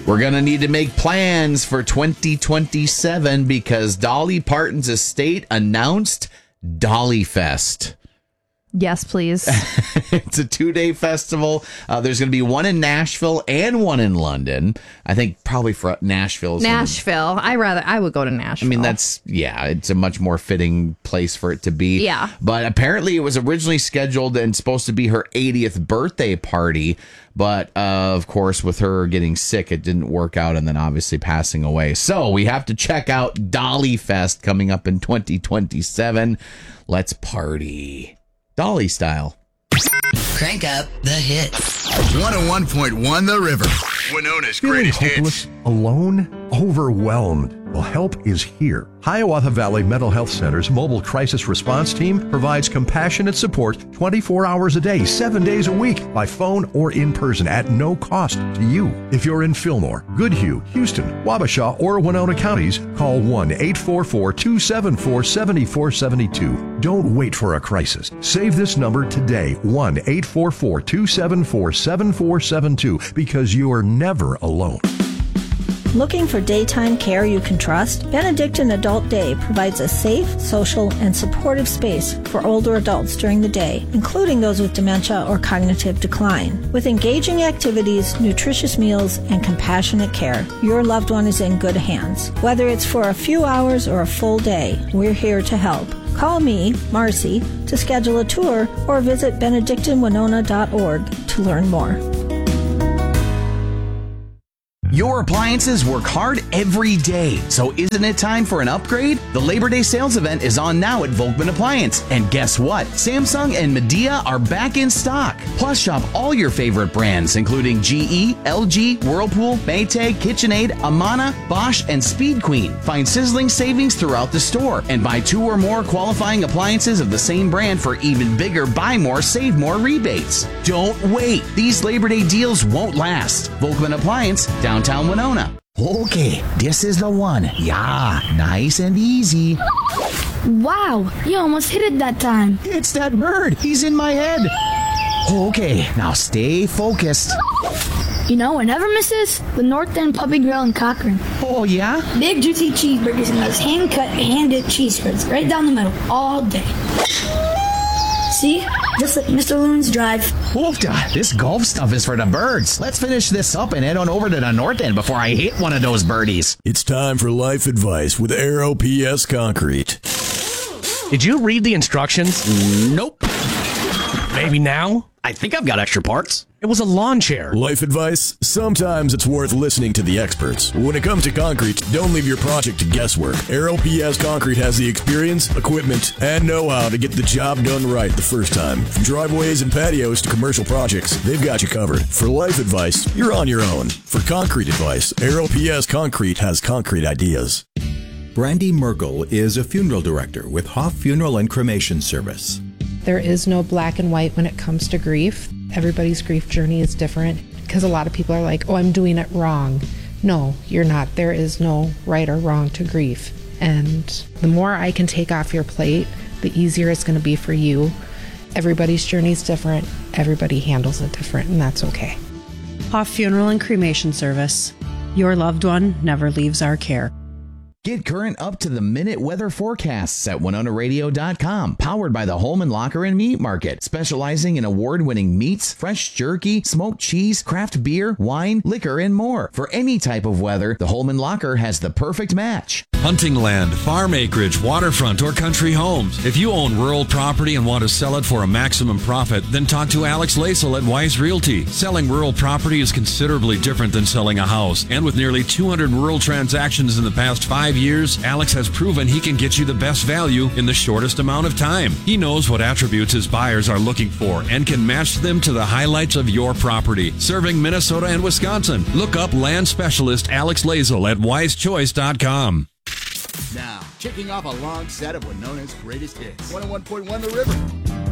We're going to need to make plans for 2027 because Dolly Parton's estate announced Dolly Fest. Yes, please. It's a 2-day festival. There's going to be one in Nashville and one in London. I think probably for Nashville. Nashville. I would go to Nashville. I mean, it's a much more fitting place for it to be. Yeah. But apparently it was originally scheduled and supposed to be her 80th birthday party. But of course, with her getting sick, it didn't work out and then obviously passing away. So we have to check out Dolly Fest coming up in 2027. Let's party. Dolly style. Crank up the hits. 101.1 The River. Winona's greatest hits. Alone? Overwhelmed? Well, help is here. Hiawatha Valley Mental Health Center's mobile crisis response team provides compassionate support 24 hours a day, 7 days a week, by phone or in person at no cost to you. If you're in Fillmore, Goodhue, Houston, Wabasha, or Winona counties, call 1-844-274-7472. Don't wait for a crisis. Save this number today, 1-844-274-7472, because you are never alone. Looking for daytime care you can trust? Benedictine Adult Day provides a safe, social, and supportive space for older adults during the day, including those with dementia or cognitive decline. With engaging activities, nutritious meals, and compassionate care, your loved one is in good hands. Whether it's for a few hours or a full day, we're here to help. Call me, Marcy, to schedule a tour or visit benedictinewinona.org to learn more. Your appliances work hard every day, so isn't it time for an upgrade? The Labor Day sales event is on now at Volkman Appliance. And guess what? Samsung and Midea are back in stock. Plus, shop all your favorite brands, including GE, LG, Whirlpool, Maytag, KitchenAid, Amana, Bosch, and Speed Queen. Find sizzling savings throughout the store and buy 2 or more qualifying appliances of the same brand for even bigger buy more, save more rebates. Don't wait. These Labor Day deals won't last. Volkman Appliance, downtown Winona. Okay, this is the one. Yeah, nice and easy. Wow, you almost hit it that time. It's that bird. He's in my head. Okay, now stay focused. You know what never misses? The North End Puppy Grill in Cochrane. Oh, yeah? Big juicy cheeseburgers and those hand-cut, hand-dipped cheese spreads right down the middle all day. See? Just like Mr. Loon's Drive. Oofda, this golf stuff is for the birds. Let's finish this up and head on over to the North End before I hit one of those birdies. It's time for life advice with Aero PS Concrete. Did you read the instructions? Nope. Maybe now? I think I've got extra parts. It was a lawn chair. Life advice? Sometimes it's worth listening to the experts. When it comes to concrete, don't leave your project to guesswork. Aero PS Concrete has the experience, equipment, and know-how to get the job done right the first time. From driveways and patios to commercial projects, they've got you covered. For life advice, you're on your own. For concrete advice, Aero PS Concrete has concrete ideas. Brandy Merkel is a funeral director with Hoff Funeral and Cremation Service. There is no black and white when it comes to grief. Everybody's grief journey is different because a lot of people are like, oh, I'm doing it wrong. No, you're not. There is no right or wrong to grief. And the more I can take off your plate, the easier it's going to be for you. Everybody's journey is different. Everybody handles it different, and that's okay. Hoff Funeral and Cremation Service. Your loved one never leaves our care. Get current up-to-the-minute weather forecasts at WinonaRadio.com. Powered by the Holman Locker and Meat Market. Specializing in award-winning meats, fresh jerky, smoked cheese, craft beer, wine, liquor, and more. For any type of weather, the Holman Locker has the perfect match. Hunting land, farm acreage, waterfront, or country homes. If you own rural property and want to sell it for a maximum profit, then talk to Alex Laisel at Wise Realty. Selling rural property is considerably different than selling a house. And with nearly 200 rural transactions in the past 5 years, Alex has proven he can get you the best value in the shortest amount of time. He knows what attributes his buyers are looking for and can match them to the highlights of your property. Serving Minnesota and Wisconsin. Look up land specialist Alex Laisel at wisechoice.com. Now, kicking off a long set of Winona's greatest hits. 101.1 The River.